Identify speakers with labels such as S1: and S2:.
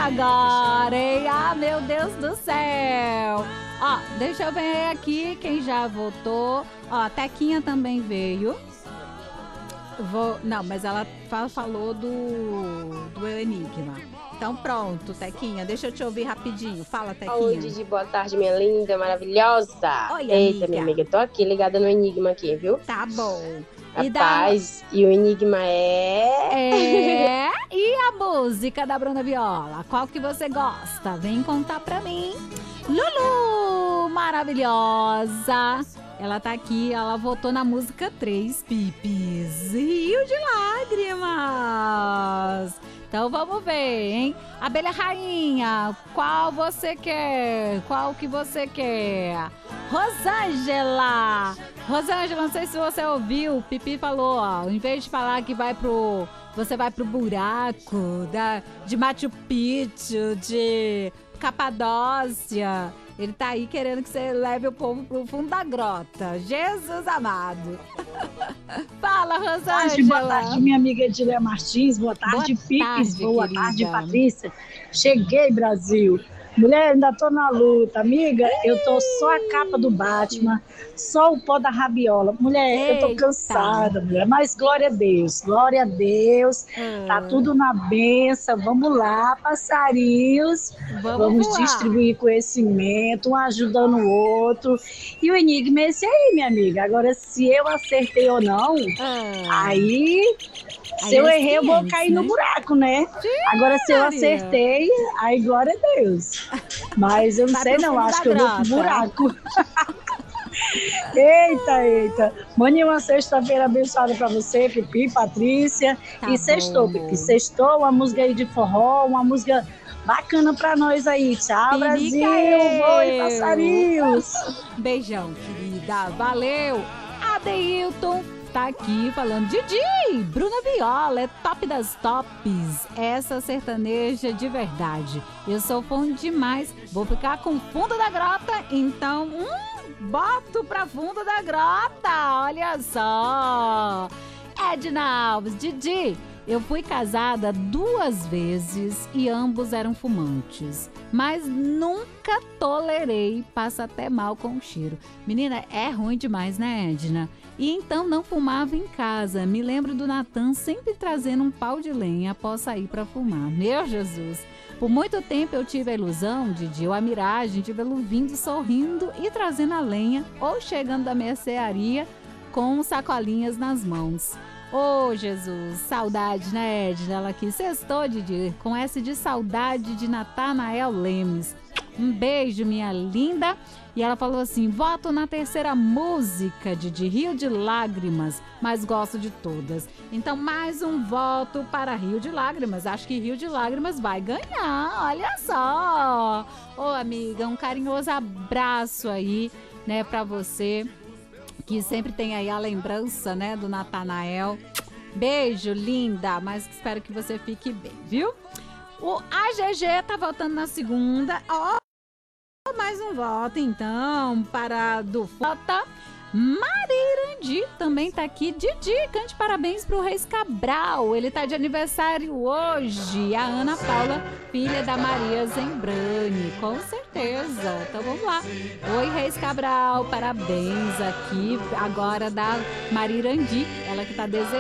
S1: agora, hein? Ah, meu Deus do céu. Ó, deixa eu ver aqui quem já votou. Ó, a Tequinha também veio. Não, mas ela falou do Enigma. Então pronto, Tequinha, deixa eu te ouvir rapidinho. Fala, Tequinha.
S2: Oi, Didi, boa tarde, minha linda, maravilhosa.
S1: Oi,
S2: Eita,
S1: amiga.
S2: minha amiga, tô aqui ligada no Enigma aqui, viu?
S1: Tá bom.
S2: Rapaz, e o Enigma é...
S1: E a música da Bruna Viola? Qual que você gosta? Vem contar pra mim. Lulu, maravilhosa. Ela tá aqui, ela votou na música 3 Pipis, Rio de Lágrimas. Então vamos ver, hein? Abelha Rainha, qual você quer? Qual que você quer? Rosângela, não sei se você ouviu, o Pipi falou, ó, em vez de falar que você vai pro buraco de Machu Picchu, de Capadócia, ele tá aí querendo que você leve o povo pro fundo da grota. Jesus amado. Fala, Rosângela.
S3: Boa tarde, minha amiga Edília Martins. Boa tarde, Pipis. Boa tarde, Patrícia. Cheguei, Brasil. Mulher, ainda tô na luta. Amiga, eu tô só a capa do Batman, só o pó da rabiola. Mulher, eu tô cansada, mulher. Mas glória a Deus, glória a Deus. Tá tudo na benção. Vamos lá, passarinhos. Vamos distribuir conhecimento, um ajudando o outro. E o enigma é esse aí, minha amiga. Agora, se eu acertei ou não, aí se eu errei, eu vou cair no buraco, né? Agora, se eu acertei, aí glória a Deus. Mas eu não sei não, acho que eu vou pro buraco. Eita. Mande uma sexta-feira abençoada pra você, Pipi, Patrícia. E sextou, Pipi. Sextou, uma música aí de forró, uma música bacana pra nós aí. Tchau, Brasil. Oi, passarinhos.
S1: Beijão, querida. Valeu. Adeilton tá aqui falando, Didi, Bruna Viola é top das tops, essa sertaneja de verdade. Eu sou fã demais, vou ficar com fundo da grota, então, boto pra fundo da grota, olha só. Edna Alves, Didi, eu fui casada 2 vezes e ambos eram fumantes, mas nunca tolerei, passa até mal com o cheiro. Menina, é ruim demais, né, Edna? E então não fumava em casa. Me lembro do Natan sempre trazendo um pau de lenha após sair para fumar. Meu Jesus! Por muito tempo eu tive a ilusão, Didi, ou a miragem de vê-lo vindo sorrindo e trazendo a lenha ou chegando da mercearia com sacolinhas nas mãos. Ô, Jesus, saudade, né, Edna? Ela aqui sextou, Didi, com essa de saudade de Natanael Lemes. Um beijo, minha linda. E ela falou assim, voto na terceira música, de Rio de Lágrimas, mas gosto de todas. Então, mais um voto para Rio de Lágrimas. Acho que Rio de Lágrimas vai ganhar, olha só. Ô, amiga, um carinhoso abraço aí, né, para você, que sempre tem aí a lembrança, né, do Natanael. Beijo, linda, mas espero que você fique bem, viu? O AGG tá voltando na segunda. Mais um voto, então, para do Fota. Marirandi também tá aqui. Didi, cante parabéns pro Reis Cabral. Ele tá de aniversário hoje. A Ana Paula, filha da Maria Zembrani. Com certeza. Então vamos lá. Oi, Reis Cabral. Parabéns aqui agora da Marirandi. Ela que tá desejando.